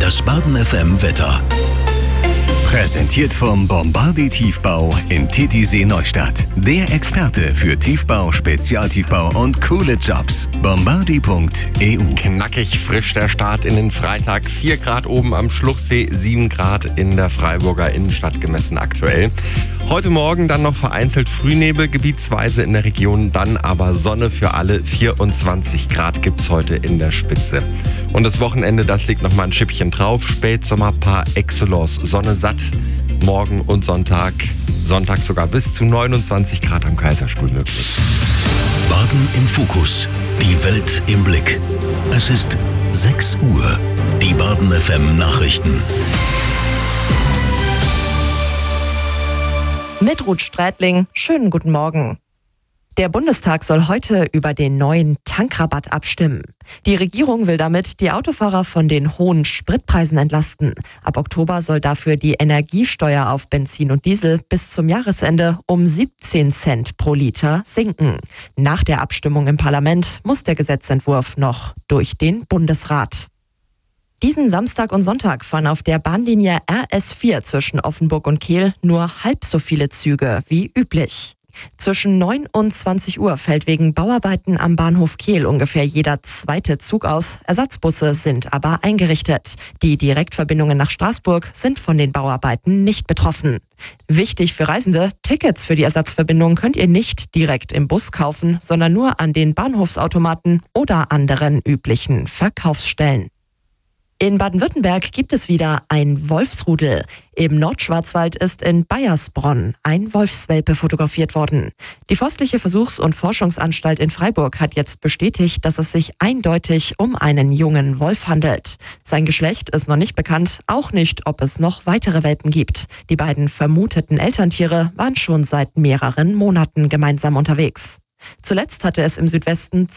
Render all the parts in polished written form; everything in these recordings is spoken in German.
Das Baden FM Wetter. Präsentiert vom Bombardier Tiefbau in Titisee Neustadt. Der Experte für Tiefbau, Spezialtiefbau und coole Jobs. Bombardier.eu. Knackig frisch der Start in den Freitag. 4 Grad oben am Schluchsee, 7 Grad in der Freiburger Innenstadt gemessen aktuell. Heute Morgen dann noch vereinzelt Frühnebel, gebietsweise in der Region, dann aber Sonne für alle. 24 Grad gibt's heute in der Spitze. Und das Wochenende, das liegt nochmal ein Schippchen drauf. Spätsommer par excellence. Sonne satt. Morgen und Sonntag sogar bis zu 29 Grad am Kaiserstuhl möglich. Baden im Fokus. Die Welt im Blick. Es ist 6 Uhr. Die Baden FM Nachrichten. Mit Ruth Strätling, schönen guten Morgen. Der Bundestag soll heute über den neuen Tankrabatt abstimmen. Die Regierung will damit die Autofahrer von den hohen Spritpreisen entlasten. Ab Oktober soll dafür die Energiesteuer auf Benzin und Diesel bis zum Jahresende um 17 Cent pro Liter sinken. Nach der Abstimmung im Parlament muss der Gesetzentwurf noch durch den Bundesrat. Diesen Samstag und Sonntag fahren auf der Bahnlinie RS4 zwischen Offenburg und Kehl nur halb so viele Züge wie üblich. Zwischen 9 und 20 Uhr fällt wegen Bauarbeiten am Bahnhof Kehl ungefähr jeder zweite Zug aus. Ersatzbusse sind aber eingerichtet. Die Direktverbindungen nach Straßburg sind von den Bauarbeiten nicht betroffen. Wichtig für Reisende: Tickets für die Ersatzverbindung könnt ihr nicht direkt im Bus kaufen, sondern nur an den Bahnhofsautomaten oder anderen üblichen Verkaufsstellen. In Baden-Württemberg gibt es wieder ein Wolfsrudel. Im Nordschwarzwald ist in Baiersbronn ein Wolfswelpe fotografiert worden. Die Forstliche Versuchs- und Forschungsanstalt in Freiburg hat jetzt bestätigt, dass es sich eindeutig um einen jungen Wolf handelt. Sein Geschlecht ist noch nicht bekannt, auch nicht, ob es noch weitere Welpen gibt. Die beiden vermuteten Elterntiere waren schon seit mehreren Monaten gemeinsam unterwegs. Zuletzt hatte es im Südwesten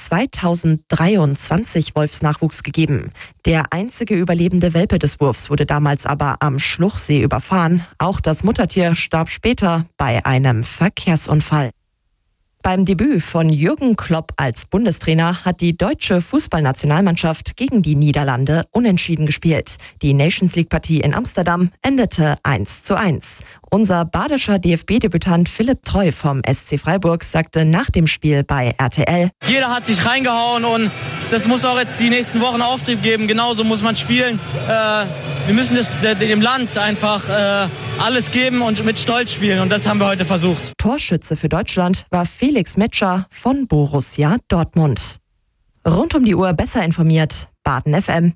2023 Wolfsnachwuchs gegeben. Der einzige überlebende Welpe des Wurfs wurde damals aber am Schluchsee überfahren. Auch das Muttertier starb später bei einem Verkehrsunfall. Beim Debüt von Jürgen Klopp als Bundestrainer hat die deutsche Fußballnationalmannschaft gegen die Niederlande unentschieden gespielt. Die Nations League-Partie in Amsterdam endete 1:1. Unser badischer DFB-Debütant Philipp Treu vom SC Freiburg sagte nach dem Spiel bei RTL: Jeder hat sich reingehauen und das muss auch jetzt die nächsten Wochen Auftrieb geben. Genauso muss man spielen. Wir müssen dem Land einfach alles geben und mit Stolz spielen. Und das haben wir heute versucht. Torschütze für Deutschland war Felix Metscher von Borussia Dortmund. Rund um die Uhr besser informiert, Baden FM.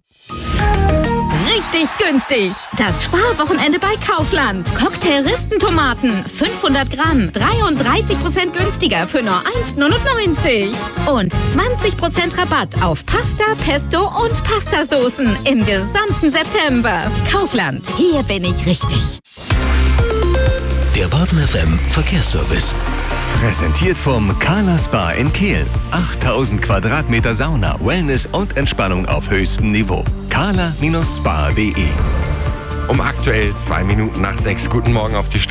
Richtig günstig. Das Sparwochenende bei Kaufland. Cocktail-Ristentomaten 500 Gramm, 33% günstiger für nur 1,99. Und 20% Rabatt auf Pasta, Pesto und Pastasoßen im gesamten September. Kaufland, hier bin ich richtig. Der Baden FM Verkehrsservice. Präsentiert vom Carla Spa in Kehl. 8000 Quadratmeter Sauna, Wellness und Entspannung auf höchstem Niveau. carla-spa.de. Um aktuell 2 Minuten nach 6. Guten Morgen auf die